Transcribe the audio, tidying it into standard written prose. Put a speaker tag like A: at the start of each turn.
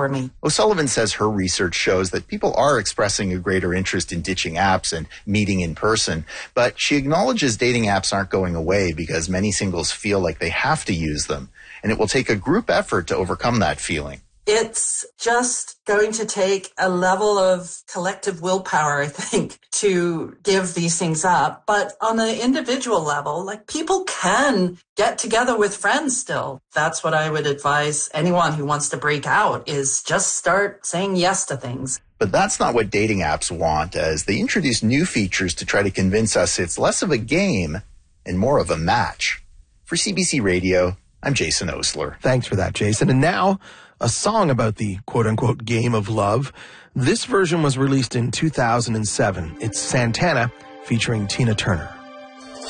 A: for me.
B: O'Sullivan says her research shows that people are expressing a greater interest in ditching apps and meeting in person, but she acknowledges dating apps aren't going away because many singles feel like they have to use them, and it will take a group effort to overcome that feeling.
A: It's just going to take a level of collective willpower, I think, to give these things up. But on an individual level, like, people can get together with friends still. That's what I would advise anyone who wants to break out, is just start saying yes to things.
B: But that's not what dating apps want, as they introduce new features to try to convince us it's less of a game and more of a match. For CBC Radio, I'm Jason Osler.
C: Thanks for that, Jason. And now, a song about the quote-unquote game of love. This version was released in 2007. It's Santana featuring Tina Turner.